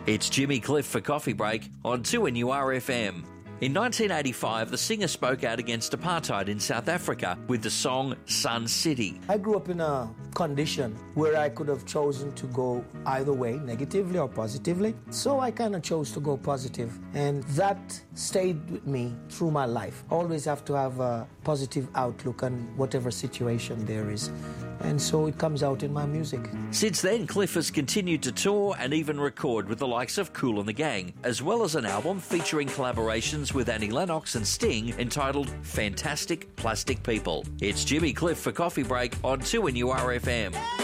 It's Jimmy Cliff for Coffee Break on 2NURFM. In 1985, the singer spoke out against apartheid in South Africa with the song Sun City. I grew up in a condition where I could have chosen to go either way, negatively or positively. So I kind of chose to go positive, and that stayed with me through my life. Always have to have a positive outlook on whatever situation there is. And so it comes out in my music. Since then, Cliff has continued to tour and even record with the likes of Kool and the Gang, as well as an album featuring collaborations with Annie Lennox and Sting entitled Fantastic Plastic People. It's Jimmy Cliff for Coffee Break on 2NURFM.